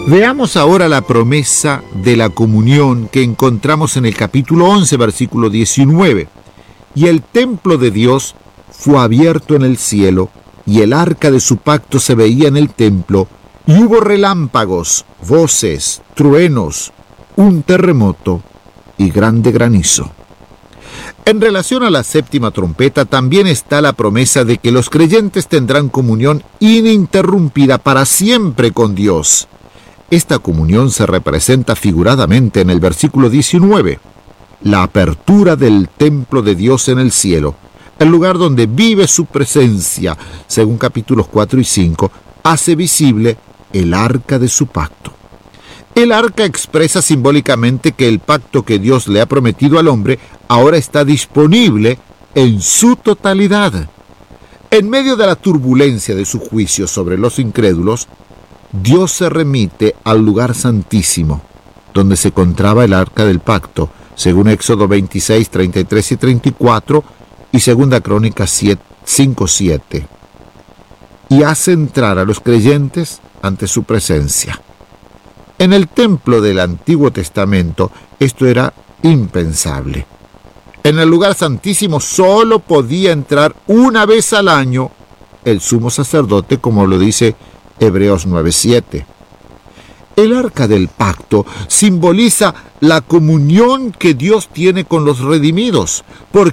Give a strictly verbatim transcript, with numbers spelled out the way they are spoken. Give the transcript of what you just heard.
Veamos ahora la promesa de la comunión que encontramos en el capítulo once, versículo diecinueve. Y el templo de Dios fue abierto en el cielo, y el arca de su pacto se veía en el templo, y hubo relámpagos, voces, truenos, un terremoto y grande granizo. En relación a la séptima trompeta también está la promesa de que los creyentes tendrán comunión ininterrumpida para siempre con Dios. Esta comunión se representa figuradamente en el versículo diecinueve, la apertura del templo de Dios en el cielo, el lugar donde vive su presencia, según capítulos cuatro y cinco, hace visible el arca de su pacto. El arca expresa simbólicamente que el pacto que Dios le ha prometido al hombre ahora está disponible en su totalidad. En medio de la turbulencia de su juicio sobre los incrédulos, Dios se remite al lugar santísimo, donde se encontraba el arca del pacto, según Éxodo veintiséis, treinta y tres y treinta y cuatro, y segunda Crónicas cinco, siete, y hace entrar a los creyentes ante su presencia. En el templo del Antiguo Testamento esto era impensable. En el lugar santísimo solo podía entrar una vez al año el sumo sacerdote, como lo dice Hebreos nueve, siete. El arca del pacto simboliza la comunión que Dios tiene con los redimidos, porque